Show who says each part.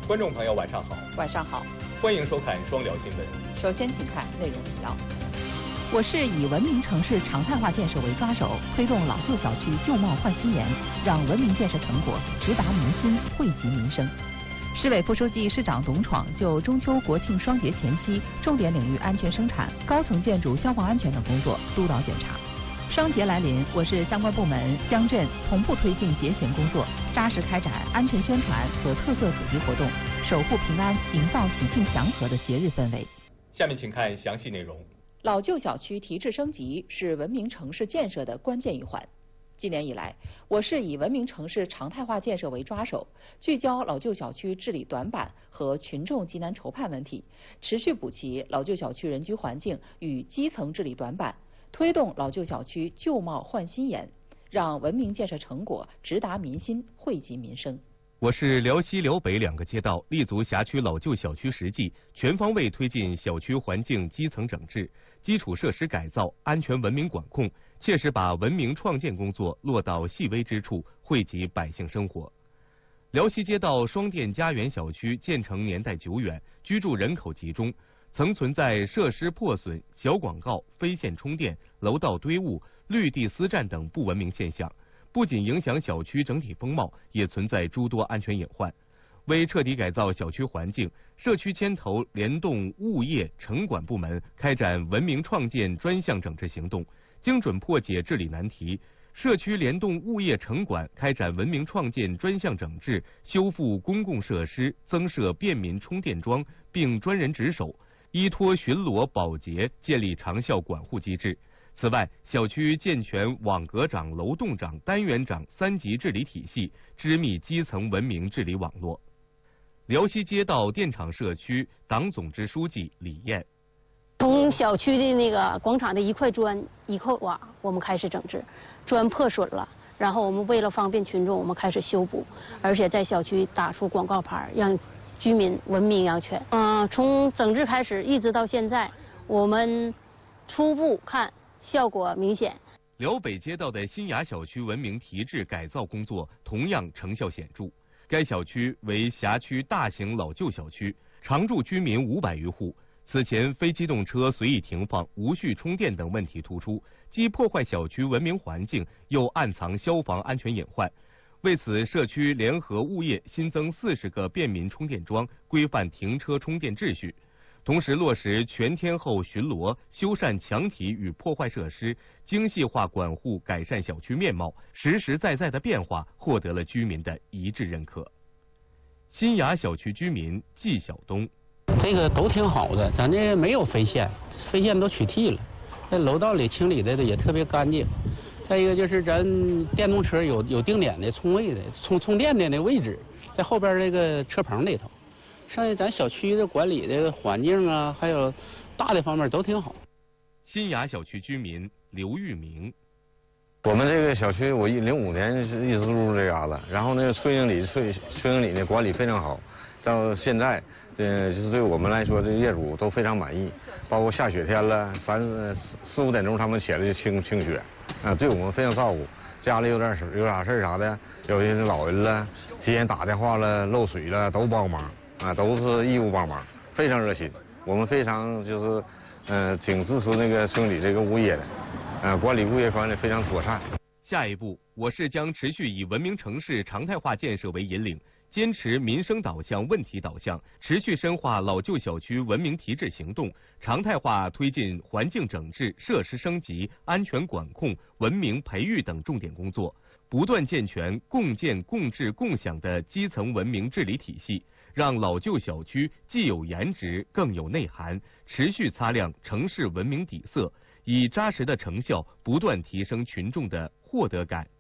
Speaker 1: 观众朋友，晚上好。
Speaker 2: 晚上好，
Speaker 1: 欢迎收看双聊新闻。
Speaker 2: 首先，请看内容提要。
Speaker 3: 我市以文明城市常态化建设为抓手，推动老旧小区旧貌换新颜，让文明建设成果直达民心，惠及民生。市委副书记、市长董闯就中秋国庆双节前夕重点领域安全生产、高层建筑消防安全等工作督导检查。双节来临，我市相关部门、乡镇同步推进节前工作，扎实开展安全宣传和特色主题活动，守护平安，营造喜庆祥和的节日氛围。
Speaker 1: 下面请看详细内容。
Speaker 2: 老旧小区提质升级是文明城市建设的关键一环。今年以来，我市以文明城市常态化建设为抓手，聚焦老旧小区治理短板和群众急难愁盼问题，持续补齐老旧小区人居环境与基层治理短板，推动老旧小区旧貌换新颜，让文明建设成果直达民心，惠及民生。
Speaker 4: 我市辽西、辽北两个街道立足辖区老旧小区实际，全方位推进小区环境基层整治、基础设施改造、安全文明管控，切实把文明创建工作落到细微之处，惠及百姓生活。辽西街道双电家园小区建成年代久远，居住人口集中，曾存在设施破损、小广告、非线充电、楼道堆物、绿地私占等不文明现象，不仅影响小区整体风貌，也存在诸多安全隐患。为彻底改造小区环境，社区牵头联动物业、城管部门开展文明创建专项整治行动，精准破解治理难题。社区联动物业、城管开展文明创建专项整治，修复公共设施，增设便民充电桩，并专人值守，依托巡逻保洁，建立长效管护机制。此外，小区健全网格长、楼栋长、单元长3级治理体系，织密基层文明治理网络。辽西街道电厂社区党总支书记李艳：
Speaker 5: 从小区的那个广场的一块砖、一块瓦，我们开始整治，砖破损了，然后我们为了方便群众，我们开始修补，而且在小区打出广告牌，让居民文明养犬。从整治开始一直到现在，我们初步看效果明显。
Speaker 4: 辽北街道的新雅小区文明提质改造工作同样成效显著。该小区为辖区大型老旧小区，常住居民500余户。此前非机动车随意停放、无序充电等问题突出，既破坏小区文明环境，又暗藏消防安全隐患。为此，社区联合物业新增40个便民充电桩，规范停车充电秩序。同时落实全天候巡逻，修缮墙体与破坏设施，精细化管护，改善小区面貌，实实在在的变化获得了居民的一致认可。新雅小区居民季晓东：
Speaker 6: 这个都挺好的，咱这没有飞线，飞线都取缔了，在楼道里清理的也特别干净。再一个就是咱电动车有定点的充位的充电的那位置，在后边这个车棚里头。剩下咱小区的管理的环境啊，还有大的方面都挺好。
Speaker 4: 新雅小区居民刘玉明：
Speaker 7: 我们这个小区，我05年是一直入这嘎达，然后那个村经理呢管理非常好，到现在，就是对我们来说，这业主都非常满意，包括下雪天了，4、5点钟他们起来就清雪，对我们非常照顾。家里有啥事儿啥的，有些老人了，提前打电话了，漏水了都帮忙。都是义务帮忙，非常热心。我们非常挺支持那个村里这个物业的，管理物业管理非常妥善。
Speaker 4: 下一步，我市将持续以文明城市常态化建设为引领，坚持民生导向、问题导向，持续深化老旧小区文明提质行动，常态化推进环境整治、设施升级、安全管控、文明培育等重点工作，不断健全共建、共治、共享的基层文明治理体系。让老旧小区既有颜值更有内涵，持续擦亮城市文明底色，以扎实的成效不断提升群众的获得感、